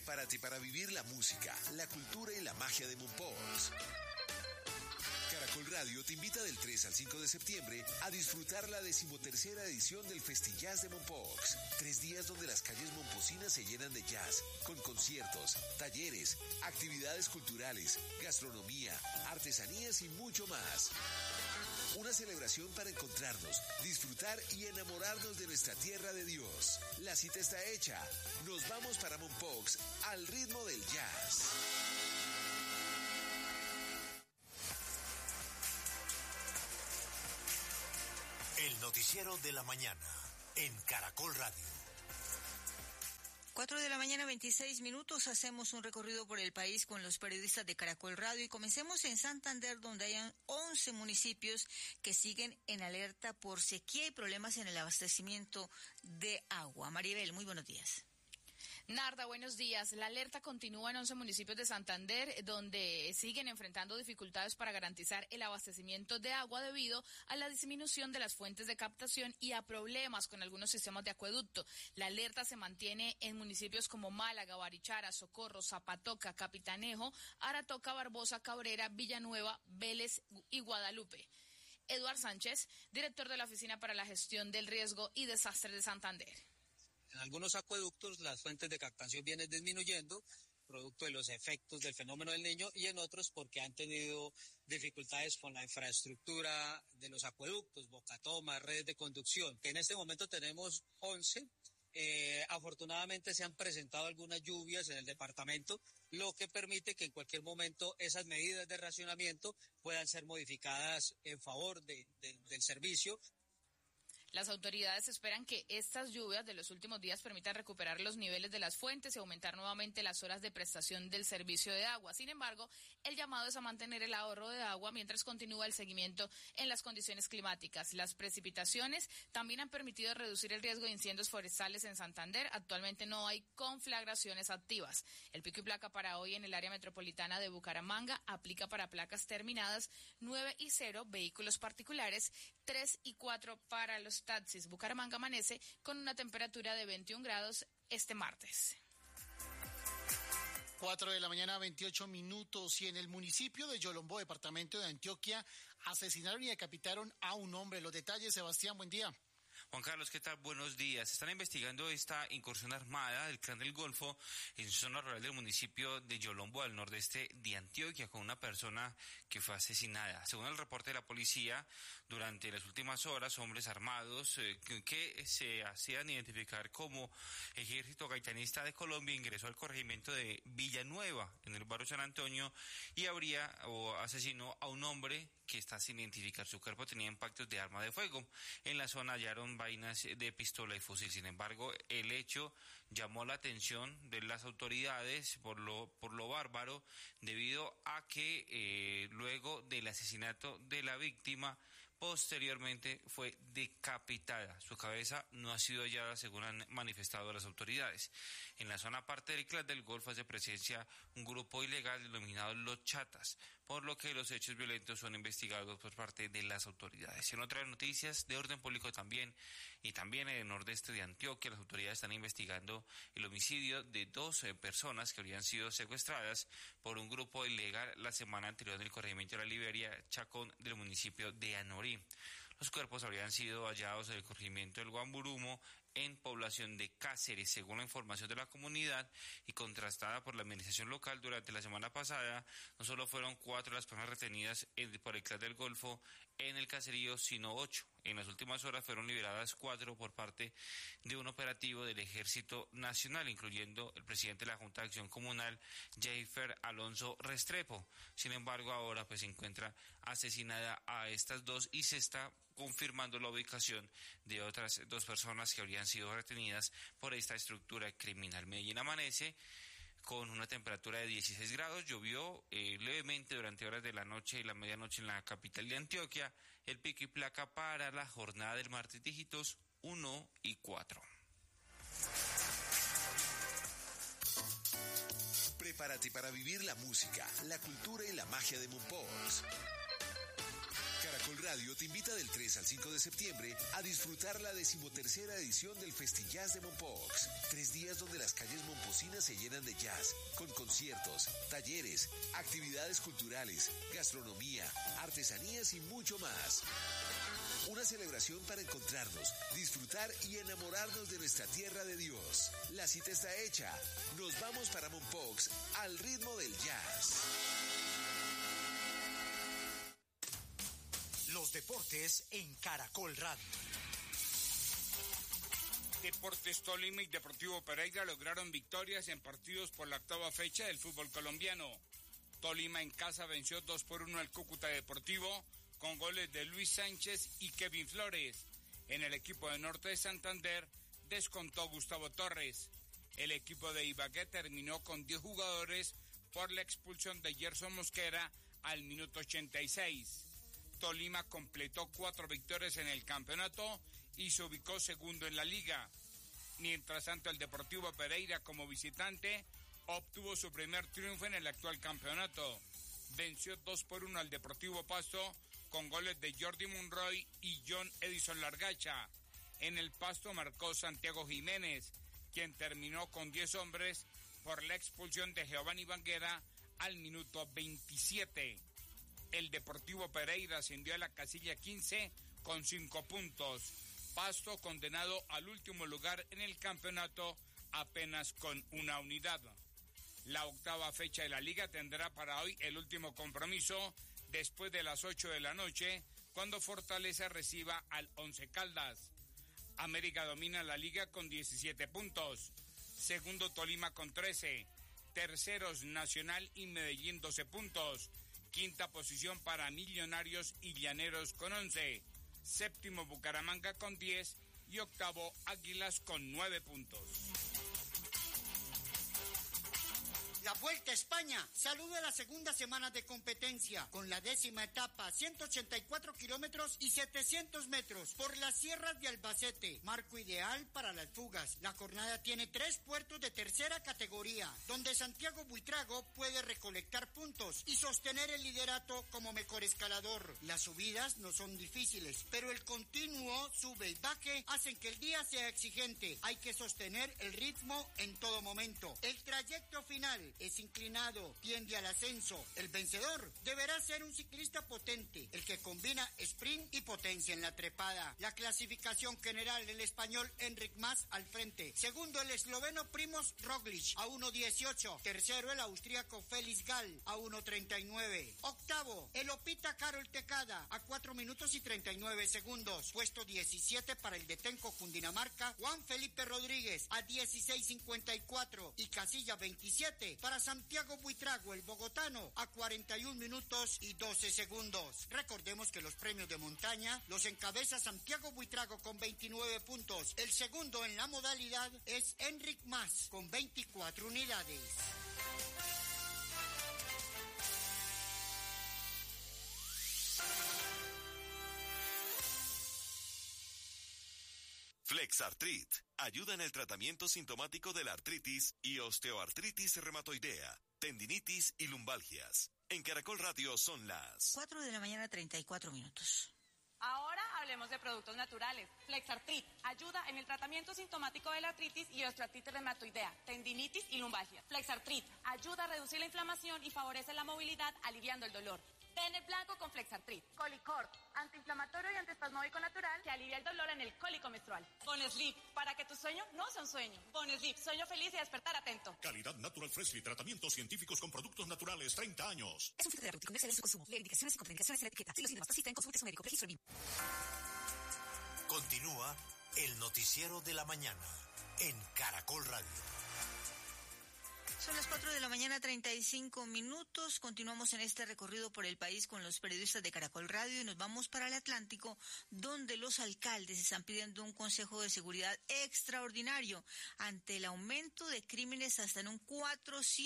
Prepárate para vivir la música, la cultura y la magia de Mompox. Caracol Radio te invita del 3 al 5 de septiembre a disfrutar la 13ª edición del Festillas de Mompox. 3 días donde las calles momposinas se llenan de jazz, con conciertos, talleres, actividades culturales, gastronomía, artesanías y mucho más. Una celebración para encontrarnos, disfrutar y enamorarnos de nuestra tierra de Dios. La cita está hecha. Nos vamos para Mompox al ritmo del jazz. El noticiero de la mañana en Caracol Radio. 4 de la mañana, 26 minutos. Hacemos un recorrido por el país con los periodistas de Caracol Radio y comencemos en Santander, donde hay 11 municipios que siguen en alerta por sequía y problemas en el abastecimiento de agua. Maribel, muy buenos días. Narda, buenos días. La alerta continúa en 11 municipios de Santander, donde siguen enfrentando dificultades para garantizar el abastecimiento de agua debido a la disminución de las fuentes de captación y a problemas con algunos sistemas de acueducto. La alerta se mantiene en municipios como Málaga, Barichara, Socorro, Zapatoca, Capitanejo, Aratoca, Barbosa, Cabrera, Villanueva, Vélez y Guadalupe. Eduard Sánchez, director de la Oficina para la Gestión del Riesgo y Desastres de Santander. En algunos acueductos las fuentes de captación vienen disminuyendo, producto de los efectos del fenómeno del Niño, y en otros porque han tenido dificultades con la infraestructura de los acueductos, bocatomas, redes de conducción, que en este momento tenemos 11. Afortunadamente se han presentado algunas lluvias en el departamento, lo que permite que en cualquier momento esas medidas de racionamiento puedan ser modificadas en favor del servicio. Las autoridades esperan que estas lluvias de los últimos días permitan recuperar los niveles de las fuentes y aumentar nuevamente las horas de prestación del servicio de agua. Sin embargo, el llamado es a mantener el ahorro de agua mientras continúa el seguimiento en las condiciones climáticas. Las precipitaciones también han permitido reducir el riesgo de incendios forestales en Santander. Actualmente no hay conflagraciones activas. El pico y placa para hoy en el área metropolitana de Bucaramanga aplica para placas terminadas 9 y 0, vehículos particulares, 3 y 4 para los taxis. Bucaramanga amanece con una temperatura de 21 grados este martes. 4 de la mañana, 28 minutos, y en el municipio de Yolombó, departamento de Antioquia, asesinaron y decapitaron a un hombre. Los detalles, Sebastián, buen día. Juan Carlos, ¿qué tal? Buenos días. Están investigando esta incursión armada del Clan del Golfo en zona rural del municipio de Yolombó, al nordeste de Antioquia, con una persona que fue asesinada. Según el reporte de la policía, durante las últimas horas, hombres armados que se hacían identificar como Ejército Gaitanista de Colombia ingresó al corregimiento de Villanueva, en el barrio San Antonio, y asesinó a un hombre que está sin identificar. Su cuerpo tenía impactos de arma de fuego. En la zona hallaron vainas de pistola y fusil. Sin embargo, el hecho llamó la atención de las autoridades por lo bárbaro, debido a que luego del asesinato de la víctima, posteriormente fue decapitada. Su cabeza no ha sido hallada, según han manifestado las autoridades. En la zona parte del Clan del Golfo hace presencia un grupo ilegal denominado Los Chatas, por lo que los hechos violentos son investigados por parte de las autoridades. En otras noticias de orden público también, y también en el nordeste de Antioquia, las autoridades están investigando el homicidio de 12 personas que habrían sido secuestradas por un grupo ilegal la semana anterior en el corregimiento de la Liberia, Chacón, del municipio de Anorí. Los cuerpos habrían sido hallados en el corregimiento del Guamburumo, en población de Cáceres. Según la información de la comunidad y contrastada por la administración local, durante la semana pasada no solo fueron 4 las personas retenidas por el Clan del Golfo en el caserío, sino 8. En las últimas horas fueron liberadas 4 por parte de un operativo del Ejército Nacional, incluyendo el presidente de la Junta de Acción Comunal, Jeifer Alonso Restrepo. Sin embargo, ahora se encuentra asesinada a estas 2 y se está confirmando la ubicación de otras 2 personas que habrían sido retenidas por esta estructura criminal. Medellín amanece con una temperatura de 16 grados, llovió levemente durante horas de la noche y la medianoche en la capital de Antioquia. El pico y placa para la jornada del martes, dígitos 1 y 4. Prepárate para vivir la música, la cultura y la magia de Mompox. Caracol Caracol Radio te invita del 3 al 5 de septiembre a disfrutar la 13ª edición del Festijazz de Mompox. 3 días donde las calles momposinas se llenan de jazz, con conciertos, talleres, actividades culturales, gastronomía, artesanías y mucho más. Una celebración para encontrarnos, disfrutar y enamorarnos de nuestra tierra de Dios. La cita está hecha. Nos vamos para Mompox al ritmo del jazz. Los deportes en Caracol Radio. Deportes Tolima y Deportivo Pereira lograron victorias en partidos por la 8ª fecha del fútbol colombiano. Tolima en casa venció 2-1 al Cúcuta Deportivo con goles de Luis Sánchez y Kevin Flores. En el equipo de Norte de Santander descontó Gustavo Torres. El equipo de Ibagué terminó con 10 jugadores por la expulsión de Gerson Mosquera al minuto 86. Tolima completó 4 victorias en el campeonato y se ubicó segundo en la liga. Mientras tanto, el Deportivo Pereira como visitante obtuvo su primer triunfo en el actual campeonato. Venció 2-1 al Deportivo Pasto con goles de Jordi Monroy y John Edison Largacha. En el Pasto marcó Santiago Jiménez, quien terminó con 10 hombres por la expulsión de Giovanni Banguera al minuto 27. El Deportivo Pereira ascendió a la casilla 15 con 5 puntos. Pasto condenado al último lugar en el campeonato apenas con 1 unidad. La 8ª fecha de la liga tendrá para hoy el último compromiso después de las 8 de la noche, cuando Fortaleza reciba al Once Caldas. América domina la liga con 17 puntos. Segundo Tolima con 13. Terceros Nacional y Medellín 12 puntos. Quinta posición para Millonarios y Llaneros con 11. Séptimo Bucaramanga con 10 y octavo Águilas con 9 puntos. La Vuelta a España saluda la segunda semana de competencia con la 10ª etapa, 184 kilómetros y 700 metros por las sierras de Albacete, marco ideal para las fugas. La jornada tiene 3 puertos de tercera categoría, donde Santiago Buitrago puede recolectar puntos y sostener el liderato como mejor escalador. Las subidas no son difíciles, pero el continuo sube y baje hacen que el día sea exigente. Hay que sostener el ritmo en todo momento. El trayecto final es inclinado, tiende al ascenso. El vencedor deberá ser un ciclista potente, el que combina sprint y potencia en la trepada. La clasificación general, el español Enric Mas al frente. Segundo, el esloveno Primož Roglič a 1:18. Tercero, el austríaco Felix Gall a 1:39. Octavo, el opita Karol Tecada a 4 minutos y 39 segundos. Puesto 17 para el de Tenco Cundinamarca, Juan Felipe Rodríguez a 16:54. Y casilla 27 para Santiago Buitrago, el bogotano, a 41 minutos y 12 segundos. Recordemos que los premios de montaña los encabeza Santiago Buitrago con 29 puntos. El segundo en la modalidad es Enric Mas con 24 unidades. Flexartrit ayuda en el tratamiento sintomático de la artritis y osteoartritis reumatoidea, tendinitis y lumbalgias. En Caracol Radio son las 4 de la mañana, 34 minutos. Ahora hablemos de productos naturales. Flexartrit ayuda en el tratamiento sintomático de la artritis y osteoartritis reumatoidea, tendinitis y lumbalgia. Flexartrit ayuda a reducir la inflamación y favorece la movilidad, aliviando el dolor. Ten el blanco con Flexartrit. Colicort, antiinflamatorio y antiespasmódico natural que alivia el dolor en el cólico menstrual. Bonesleep, para que tu sueño no sea un sueño. Bonesleep, sueño feliz y despertar atento. Calidad Natural Freshly, tratamientos científicos con productos naturales, 30 años. Es un filtro terapéutico, no exceder su consumo. Lee indicaciones y contraindicaciones en la etiqueta. Si los síntomas persisten, consulte a su médico. Registro BIM. Continúa el noticiero de la mañana en Caracol Radio. Son las 4 de la mañana, 35 minutos. Continuamos en este recorrido por el país con los periodistas de Caracol Radio y nos vamos para el Atlántico, donde los alcaldes están pidiendo un consejo de seguridad extraordinario ante el aumento de crímenes hasta en un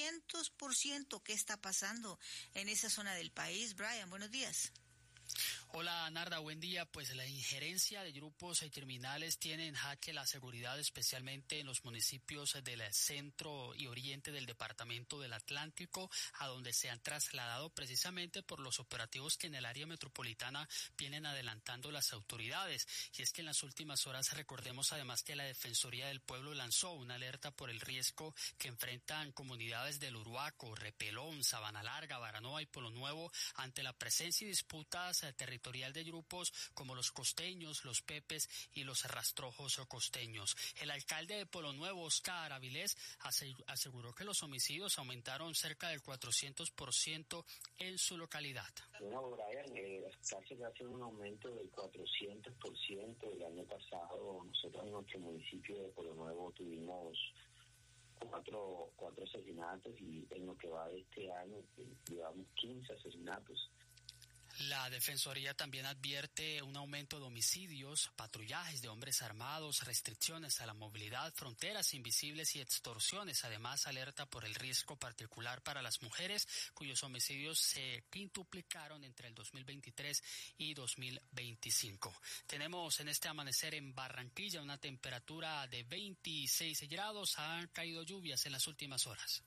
400%. ¿Qué está pasando en esa zona del país? Brian, buenos días. Hola Narda, buen día. Pues la injerencia de grupos criminales tiene en jaque la seguridad, especialmente en los municipios del centro y oriente del departamento del Atlántico, a donde se han trasladado precisamente por los operativos que en el área metropolitana vienen adelantando las autoridades. Y es que en las últimas horas recordemos además que la Defensoría del Pueblo lanzó una alerta por el riesgo que enfrentan comunidades del Uruaco, Repelón, Sabana Larga, Baranoa y Polo Nuevo ante la presencia y disputas territorial de grupos como los costeños, los pepes y los rastrojos costeños. El alcalde de Polo Nuevo, Oscar Avilés, aseguró que los homicidios aumentaron cerca del 400% en su localidad. Bueno, Brian, casi hace un aumento del 400%. El año pasado nosotros en nuestro municipio de Polo Nuevo tuvimos cuatro asesinatos y en lo que va de este año llevamos 15 asesinatos. La Defensoría también advierte un aumento de homicidios, patrullajes de hombres armados, restricciones a la movilidad, fronteras invisibles y extorsiones. Además, alerta por el riesgo particular para las mujeres, cuyos homicidios se quintuplicaron entre el 2023 y 2025. Tenemos en este amanecer en Barranquilla una temperatura de 26 grados. Han caído lluvias en las últimas horas.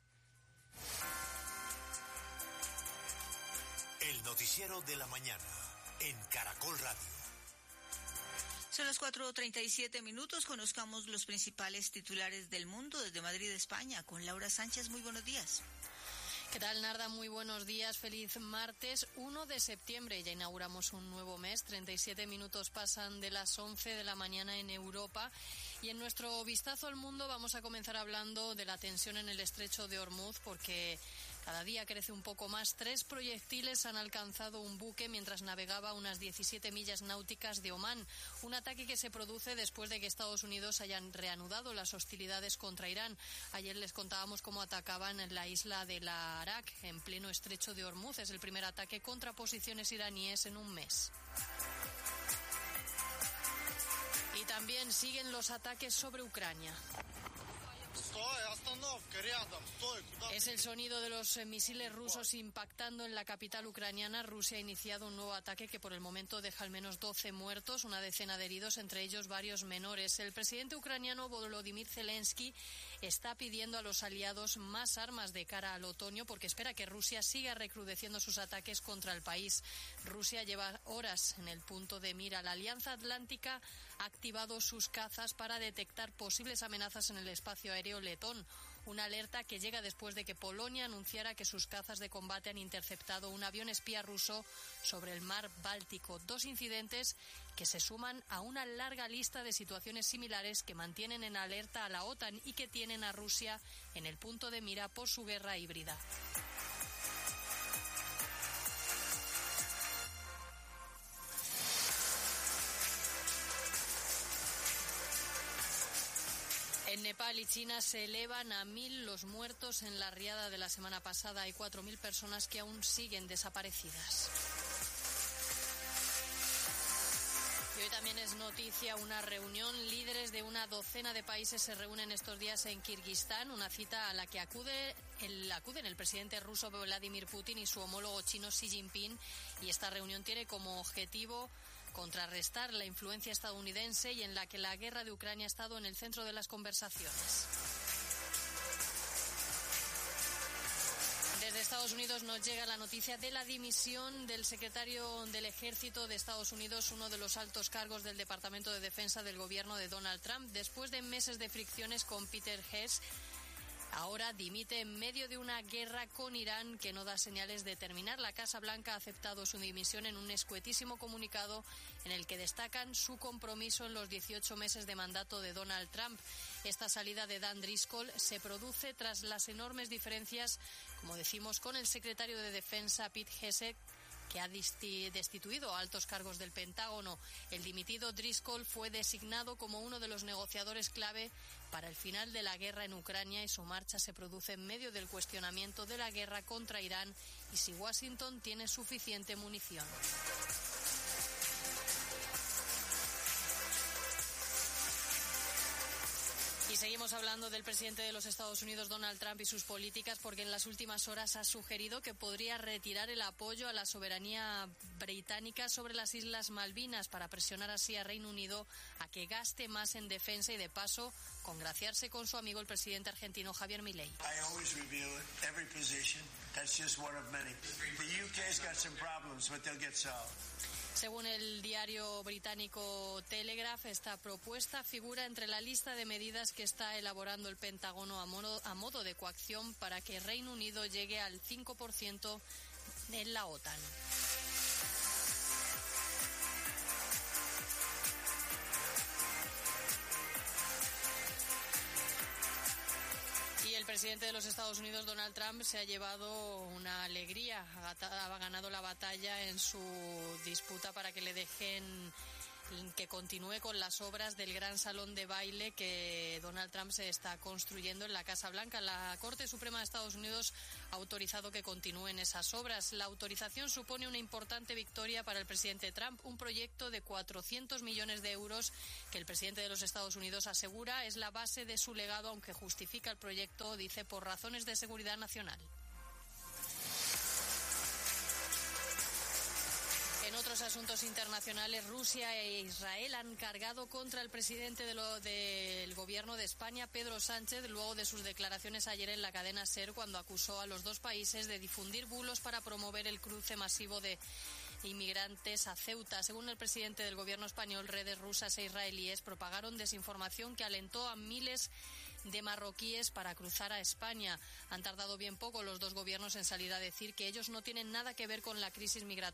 El noticiero de la mañana en Caracol Radio. Son las 4:37. Conozcamos los principales titulares del mundo desde Madrid, España, con Laura Sánchez. Muy buenos días. ¿Qué tal, Narda? Muy buenos días. Feliz martes 1 de septiembre. Ya inauguramos un nuevo mes. 37 minutos pasan de las 11 de la mañana en Europa. Y en nuestro vistazo al mundo vamos a comenzar hablando de la tensión en el estrecho de Hormuz, porque cada día crece un poco más. 3 proyectiles han alcanzado un buque mientras navegaba a unas 17 millas náuticas de Omán. Un ataque que se produce después de que Estados Unidos hayan reanudado las hostilidades contra Irán. Ayer les contábamos cómo atacaban en la isla de la Arak, en pleno estrecho de Hormuz. Es el primer ataque contra posiciones iraníes en un mes. Y también siguen los ataques sobre Ucrania. Es el sonido de los misiles rusos impactando en la capital ucraniana. Rusia ha iniciado un nuevo ataque que por el momento deja al menos 12 muertos, una decena de heridos, entre ellos varios menores. El presidente ucraniano Volodymyr Zelensky está pidiendo a los aliados más armas de cara al otoño porque espera que Rusia siga recrudeciendo sus ataques contra el país. Rusia lleva horas en el punto de mira. La Alianza Atlántica ha activado sus cazas para detectar posibles amenazas en el espacio aéreo letón. Una alerta que llega después de que Polonia anunciara que sus cazas de combate han interceptado un avión espía ruso sobre el mar Báltico. 2 incidentes que se suman a una larga lista de situaciones similares que mantienen en alerta a la OTAN y que tienen a Rusia en el punto de mira por su guerra híbrida. En Nepal y China se elevan a 1.000 los muertos en la riada de la semana pasada. Hay 4.000 personas que aún siguen desaparecidas. Y hoy también es noticia una reunión. Líderes de una docena de países se reúnen estos días en Kirguistán, una cita a la que acuden el presidente ruso Vladimir Putin y su homólogo chino Xi Jinping. Y esta reunión tiene como objetivo contrarrestar la influencia estadounidense y en la que la guerra de Ucrania ha estado en el centro de las conversaciones. Desde Estados Unidos nos llega la noticia de la dimisión del secretario del Ejército de Estados Unidos, uno de los altos cargos del Departamento de Defensa del gobierno de Donald Trump, después de meses de fricciones con Peter Hess. Ahora dimite en medio de una guerra con Irán que no da señales de terminar. La Casa Blanca ha aceptado su dimisión en un escuetísimo comunicado en el que destacan su compromiso en los 18 meses de mandato de Donald Trump. Esta salida de Dan Driscoll se produce tras las enormes diferencias, como decimos, con el secretario de Defensa Pete Hegseth, que ha destituido a altos cargos del Pentágono. El dimitido Driscoll fue designado como uno de los negociadores clave para el final de la guerra en Ucrania y su marcha se produce en medio del cuestionamiento de la guerra contra Irán y si Washington tiene suficiente munición. Y seguimos hablando del presidente de los Estados Unidos, Donald Trump, y sus políticas, porque en las últimas horas ha sugerido que podría retirar el apoyo a la soberanía británica sobre las Islas Malvinas para presionar así a Reino Unido a que gaste más en defensa y, de paso, congraciarse con su amigo el presidente argentino Javier Milei. Según el diario británico Telegraph, esta propuesta figura entre la lista de medidas que está elaborando el Pentágono a modo de coacción para que Reino Unido llegue al 5% en la OTAN. Y el presidente de los Estados Unidos, Donald Trump, se ha llevado una alegría. Ha ganado la batalla en su disputa para que le dejen que continúe con las obras del gran salón de baile que Donald Trump se está construyendo en la Casa Blanca. La Corte Suprema de Estados Unidos ha autorizado que continúen esas obras. La autorización supone una importante victoria para el presidente Trump, un proyecto de 400 millones de euros que el presidente de los Estados Unidos asegura es la base de su legado, aunque justifica el proyecto, dice, por razones de seguridad nacional. En otros asuntos internacionales, Rusia e Israel han cargado contra el presidente del gobierno de España, Pedro Sánchez, luego de sus declaraciones ayer en la cadena SER, cuando acusó a los dos países de difundir bulos para promover el cruce masivo de inmigrantes a Ceuta. Según el presidente del gobierno español, redes rusas e israelíes propagaron desinformación que alentó a miles de marroquíes para cruzar a España. Han tardado bien poco los dos gobiernos en salir a decir que ellos no tienen nada que ver con la crisis migratoria